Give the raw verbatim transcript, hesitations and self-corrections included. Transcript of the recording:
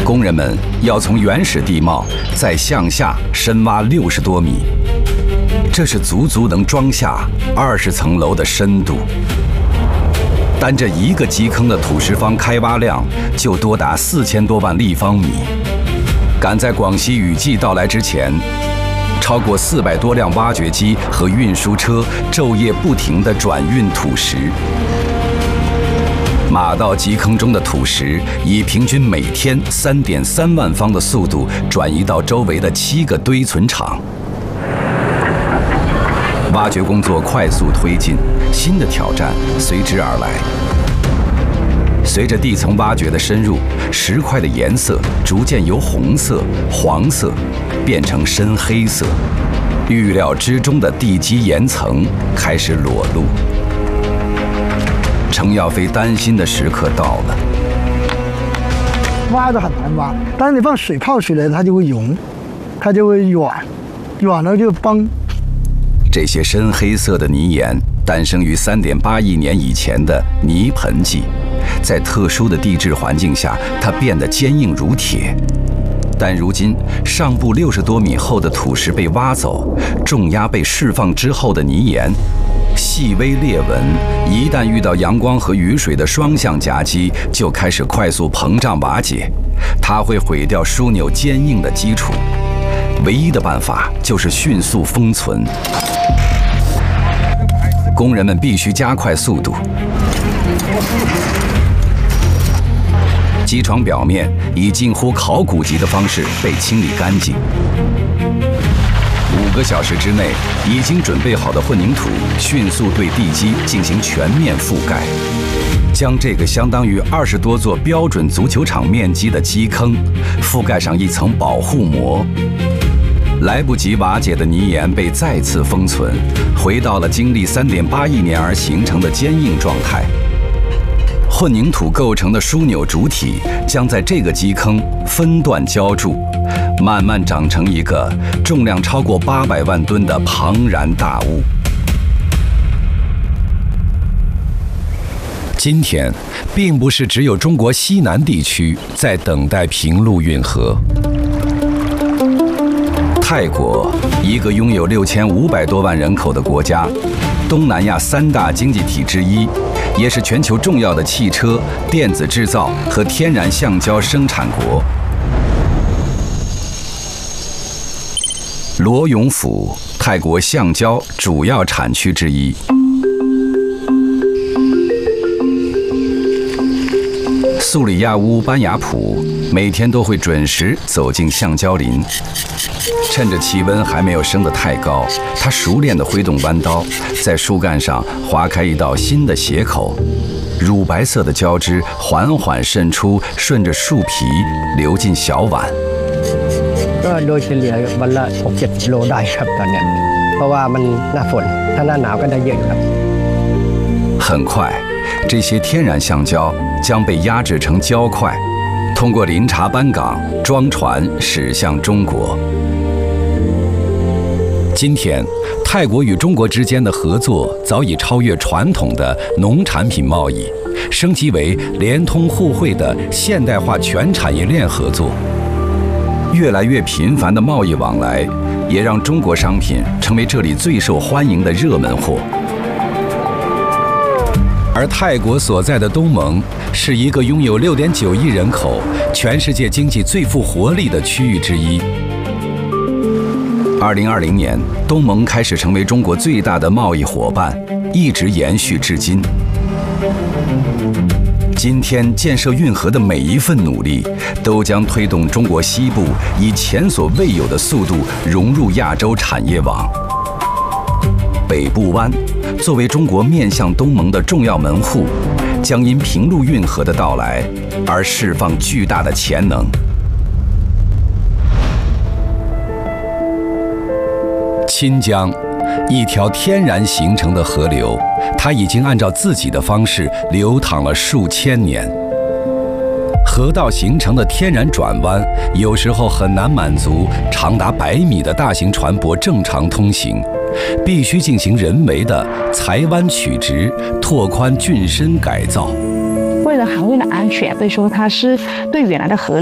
工人们要从原始地貌再向下深挖六十多米，这是足足能装下二十层楼的深度。单这一个基坑的土石方开挖量就多达四千多万立方米。赶在广西雨季到来之前，超过四百多辆挖掘机和运输车昼夜不停地转运土石。马道基坑中的土石以平均每天三点三万方的速度转移到周围的七个堆存场。挖掘工作快速推进，新的挑战随之而来。随着地层挖掘的深入，石块的颜色逐渐由红色、黄色变成深黑色，预料之中的地基岩层开始裸露。程耀飞担心的时刻到了。 挖的很难挖，但是你放水泡水了，它就会溶，它就会软，软了就崩。 这些深黑色的泥岩诞生于三点八亿年以前的泥盆纪，在特殊的地质环境下，它变得坚硬如铁。但如今，上部六十多米厚的土石被挖走，重压被释放之后的泥岩，细微裂纹一旦遇到阳光和雨水的双向夹击，就开始快速膨胀瓦解，它会毁掉枢纽坚硬的基础。唯一的办法就是迅速封存。工人们必须加快速度。基床表面以近乎考古级的方式被清理干净。五个小时之内，已经准备好的混凝土迅速对地基进行全面覆盖，将这个相当于二十多座标准足球场面积的基坑覆盖上一层保护膜。来不及瓦解的泥岩被再次封存，回到了经历三点八亿年而形成的坚硬状态。混凝土构成的枢纽主体将在这个基坑分段浇筑，慢慢长成一个重量超过八百万吨的庞然大物。今天，并不是只有中国西南地区在等待平陆运河。泰国，一个拥有六千五百多万人口的国家，东南亚三大经济体之一，也是全球重要的汽车、电子制造和天然橡胶生产国。罗永府，泰国橡胶主要产区之一。苏里亚乌班雅普每天都会准时走进橡胶林，趁着气温还没有升得太高，他熟练地挥动弯刀，在树干上划开一道新的斜口，乳白色的胶汁缓缓渗出，顺着树皮流进小碗。 ก็โดยเฉลี่ยวันละหกเจ็ดกิโลได้ครับตอนนี้เพราะว่ามันหน้าฝนถ้าหน้าหนาวก็ได้เยอะอยู่ครับ。 很快，这些天然橡胶将被压制成胶块，通过林察班港装船驶向中国。今天，泰国与中国之间的合作早已超越传统的农产品贸易，升级为联通互惠的现代化全产业链合作。越来越频繁的贸易往来，也让中国商品成为这里最受欢迎的热门货。而泰国所在的东盟是一个拥有六点九亿人口、全世界经济最富活力的区域之一。二零二零年，东盟开始成为中国最大的贸易伙伴，一直延续至今。今天建设运河的每一份努力，都将推动中国西部以前所未有的速度融入亚洲产业网。北部湾作为中国面向东盟的重要门户，将因平陆运河的到来而释放巨大的潜能。钦江，一条天然形成的河流，它已经按照自己的方式流淌了数千年。河道形成的天然转弯，有时候很难满足长达百米的大型船舶正常通行，必须进行人为的裁弯曲直、拓宽浚深改造。 为了航运的安全，所以说它是对原来的河